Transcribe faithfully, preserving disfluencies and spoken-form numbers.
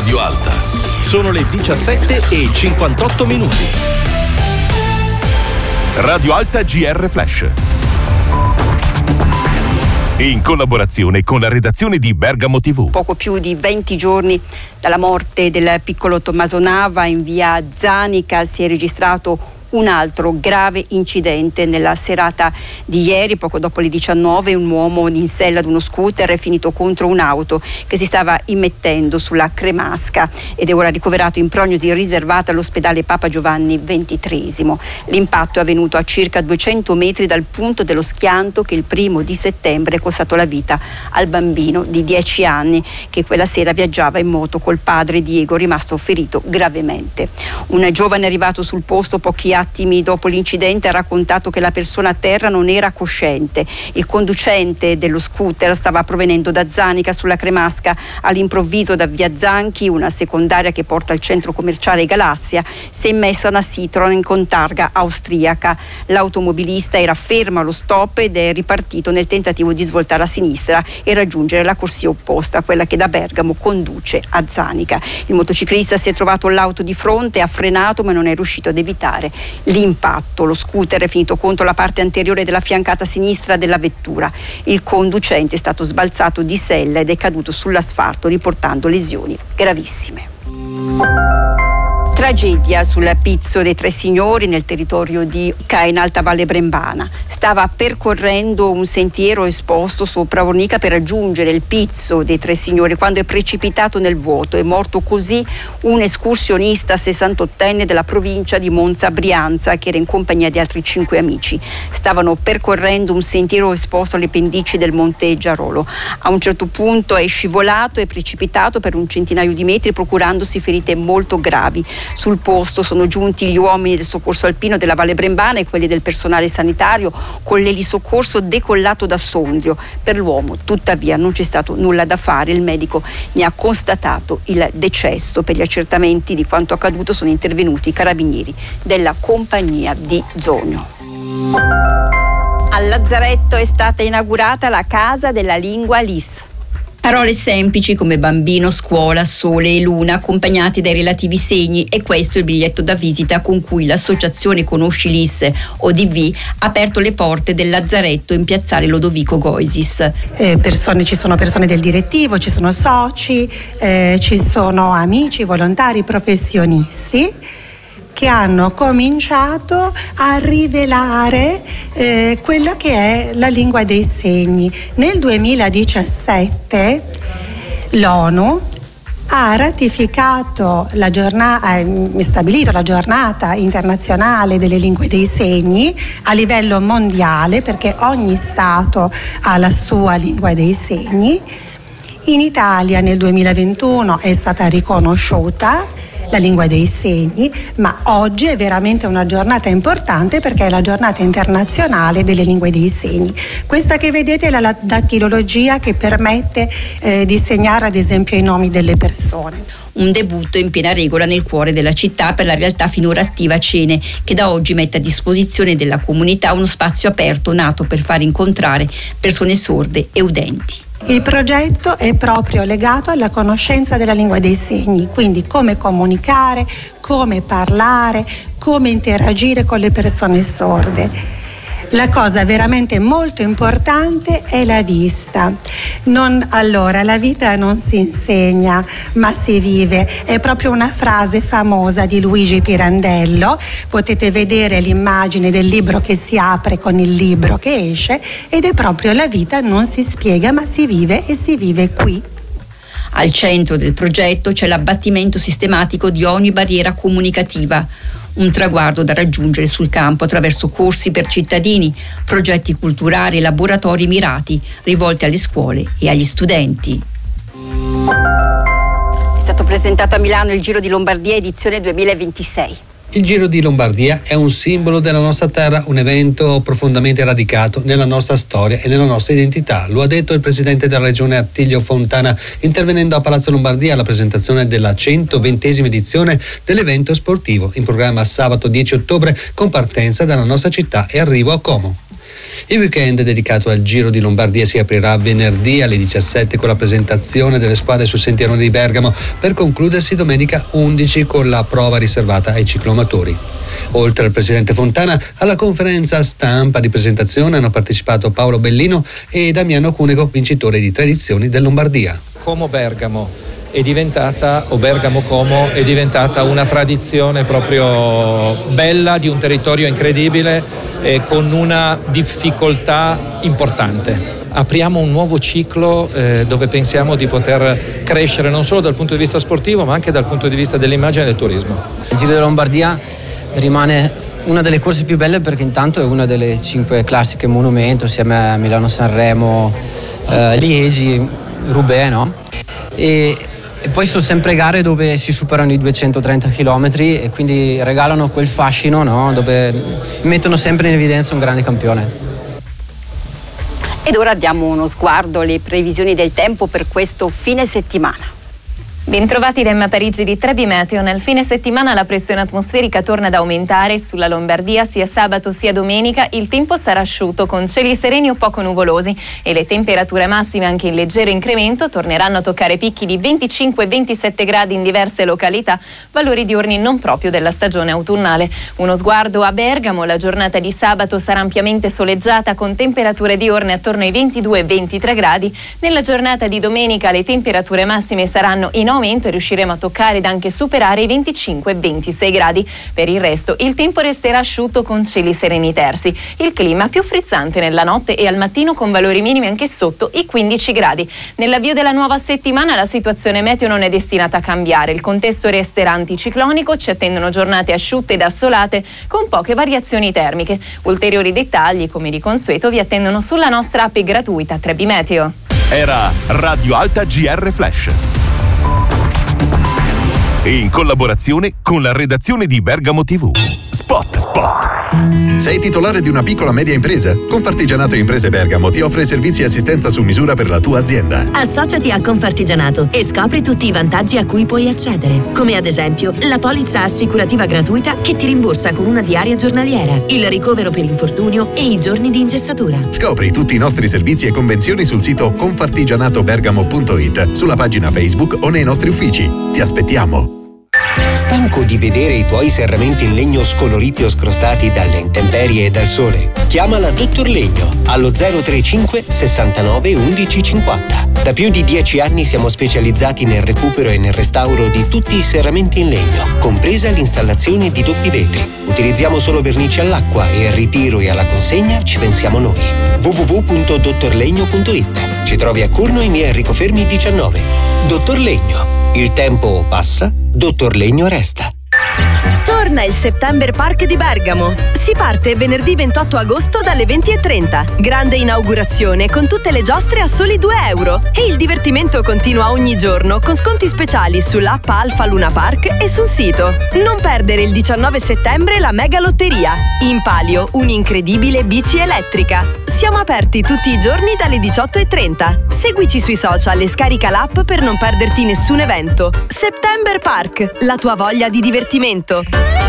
Radio Alta. Sono le diciassette e cinquantotto minuti. Radio Alta G R Flash. In collaborazione con la redazione di Bergamo tivù. Poco più di venti giorni dalla morte del piccolo Tommaso Nava, in via Zanica si è registrato un altro grave incidente nella serata di ieri. Poco dopo le diciannove un uomo in sella ad uno scooter è finito contro un'auto che si stava immettendo sulla Cremasca ed è ora ricoverato in prognosi riservata all'ospedale Papa Giovanni ventitreesimo. L'impatto è avvenuto a circa duecento metri dal punto dello schianto che il primo di settembre è costato la vita al bambino di dieci anni che quella sera viaggiava in moto col padre Diego, rimasto ferito gravemente. Un giovane arrivato sul posto pochi attimi dopo l'incidente ha raccontato che la persona a terra non era cosciente. Il conducente dello scooter stava provenendo da Zanica sulla Cremasca. All'improvviso da via Zanchi, una secondaria che porta al centro commerciale Galassia, si è immessa una Citroen con targa austriaca. L'automobilista era fermo allo stop ed è ripartito nel tentativo di svoltare a sinistra e raggiungere la corsia opposta, quella che da Bergamo conduce a Zanica. Il motociclista si è trovato l'auto di fronte, ha frenato ma non è riuscito ad evitare l'impatto. Lo scooter è finito contro la parte anteriore della fiancata sinistra della vettura. Il conducente è stato sbalzato di sella ed è caduto sull'asfalto riportando lesioni gravissime. Tragedia sul Pizzo dei Tre Signori nel territorio di Ca in Alta Valle Brembana. Stava percorrendo un sentiero esposto sopra Ornica per raggiungere il Pizzo dei Tre Signori quando è precipitato nel vuoto. È morto così un escursionista sessantottenne della provincia di Monza Brianza che era in compagnia di altri cinque amici. Stavano percorrendo un sentiero esposto alle pendici del Monte Giarolo. A un certo punto è scivolato e precipitato per un centinaio di metri procurandosi ferite molto gravi. Sul posto sono giunti gli uomini del soccorso alpino della Valle Brembana e quelli del personale sanitario con l'elisoccorso decollato da Sondrio. Per l'uomo tuttavia non c'è stato nulla da fare, il medico ne ha constatato il decesso. Per gli accertamenti di quanto accaduto sono intervenuti i carabinieri della compagnia di Zogno. Al Lazzaretto è stata inaugurata la Casa della Lingua L I S. Parole semplici come bambino, scuola, sole e luna accompagnati dai relativi segni, e questo è il biglietto da visita con cui l'associazione Conosci l'I S O D V ha aperto le porte del Lazzaretto in piazzale Lodovico Goisis. Eh, persone, ci sono persone del direttivo, ci sono soci, eh, ci sono amici, volontari, professionisti che hanno cominciato a rivelare eh, quella che è la lingua dei segni. Nel duemiladiciassette l'ONU ha ratificato la giornata, ha stabilito la giornata internazionale delle lingue dei segni a livello mondiale, perché ogni Stato ha la sua lingua dei segni. In Italia nel duemilaventuno è stata riconosciuta la lingua dei segni, ma oggi è veramente una giornata importante perché è la giornata internazionale delle lingue dei segni. Questa che vedete è la dattilologia che permette eh, di segnare ad esempio i nomi delle persone. Un debutto in piena regola nel cuore della città per la realtà finora attiva Cene, che da oggi mette a disposizione della comunità uno spazio aperto nato per far incontrare persone sorde e udenti. Il progetto è proprio legato alla conoscenza della lingua dei segni, quindi come comunicare, come parlare, come interagire con le persone sorde. La cosa veramente molto importante è la vista. Non, allora, la vita non si insegna, ma si vive. È proprio una frase famosa di Luigi Pirandello. Potete vedere l'immagine del libro che si apre con il libro che esce, ed è proprio la vita non si spiega, ma si vive, e si vive qui. Al centro del progetto c'è l'abbattimento sistematico di ogni barriera comunicativa. Un traguardo da raggiungere sul campo attraverso corsi per cittadini, progetti culturali e laboratori mirati rivolti alle scuole e agli studenti. È stato presentato a Milano il Giro di Lombardia edizione duemilaventisei. Il Giro di Lombardia è un simbolo della nostra terra, un evento profondamente radicato nella nostra storia e nella nostra identità. Lo ha detto il presidente della regione Attilio Fontana intervenendo a Palazzo Lombardia alla presentazione della centoventesima edizione dell'evento sportivo in programma sabato dieci ottobre con partenza dalla nostra città e arrivo a Como. Il weekend dedicato al Giro di Lombardia si aprirà venerdì alle diciassette con la presentazione delle squadre sul sentierone di Bergamo, per concludersi domenica undici con la prova riservata ai cicloamatori. Oltre al presidente Fontana, alla conferenza stampa di presentazione hanno partecipato Paolo Bellino e Damiano Cunego, vincitore di tre edizioni del Lombardia. Como Bergamo è diventata, o Bergamo Como è diventata una tradizione proprio bella, di un territorio incredibile e con una difficoltà importante. Apriamo un nuovo ciclo eh, dove pensiamo di poter crescere non solo dal punto di vista sportivo ma anche dal punto di vista dell'immagine del turismo. Il Giro della Lombardia rimane una delle corse più belle perché intanto è una delle cinque classiche monumento insieme a Milano-Sanremo, eh, Liegi, Roubaix, no? E, e poi sono sempre gare dove si superano i duecentotrenta chilometri e quindi regalano quel fascino, no? Dove mettono sempre in evidenza un grande campione. Ed ora diamo uno sguardo alle previsioni del tempo per questo fine settimana. Bentrovati da Emma Parigi di Trebi Meteo. Nel fine settimana la pressione atmosferica torna ad aumentare sulla Lombardia sia sabato sia domenica. Il tempo sarà asciutto con cieli sereni o poco nuvolosi e le temperature massime, anche in leggero incremento, torneranno a toccare picchi di venticinque ventisette gradi in diverse località, valori diurni non proprio della stagione autunnale. Uno sguardo a Bergamo: la giornata di sabato sarà ampiamente soleggiata con temperature diurne attorno ai ventidue ventitré gradi. Nella giornata di domenica le temperature massime saranno in aumento e riusciremo a toccare ed anche superare i venticinque ventisei gradi. Per il resto il tempo resterà asciutto con cieli sereni tersi. Il clima più frizzante nella notte e al mattino con valori minimi anche sotto i quindici gradi. Nell'avvio della nuova settimana la situazione meteo non è destinata a cambiare. Il contesto resterà anticiclonico, ci attendono giornate asciutte ed assolate con poche variazioni termiche. Ulteriori dettagli, come di consueto, vi attendono sulla nostra app gratuita Trebi Meteo. Era Radio Alta G R Flash. In collaborazione con la redazione di Bergamo tivù. Spot, spot. Sei titolare di una piccola media impresa? Confartigianato Imprese Bergamo ti offre servizi e assistenza su misura per la tua azienda. Associati a Confartigianato e scopri tutti i vantaggi a cui puoi accedere, come ad esempio la polizza assicurativa gratuita che ti rimborsa con una diaria giornaliera, il ricovero per infortunio e i giorni di ingessatura. Scopri tutti i nostri servizi e convenzioni sul sito confartigianatobergamo punto it, sulla pagina Facebook o nei nostri uffici. Ti aspettiamo! Stanco di vedere i tuoi serramenti in legno scoloriti o scrostati dalle intemperie e dal sole? Chiama la Dottor Legno allo zero trentacinque sessantanove undici cinquanta. Da più di dieci anni siamo specializzati nel recupero e nel restauro di tutti i serramenti in legno, compresa l'installazione di doppi vetri. Utilizziamo solo vernici all'acqua e al ritiro e alla consegna ci pensiamo noi. w w w punto dottorlegno punto it. Ci trovi a Curno in via Enrico Fermi diciannove. Dottor Legno. Il tempo passa, Dottor Legno resta. Torna il September Park di Bergamo. Si parte venerdì ventotto agosto dalle venti e trenta. Grande inaugurazione con tutte le giostre a soli due euro. E il divertimento continua ogni giorno con sconti speciali sull'app Alfa Luna Park e sul sito. Non perdere il diciannove settembre la mega lotteria. In palio un'incredibile bici elettrica. Siamo aperti tutti i giorni dalle diciotto e trenta. Seguici sui social e scarica l'app per non perderti nessun evento. September Park, la tua voglia di divertimento.